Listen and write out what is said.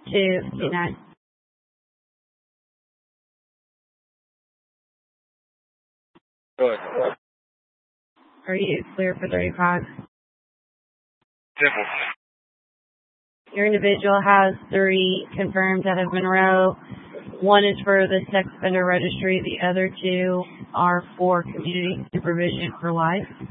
229. Go ahead. Are you clear for 35? Simple. Your individual has 3 confirmed out of Monroe. 1 is for the sex offender registry. The other 2 are for community supervision for life.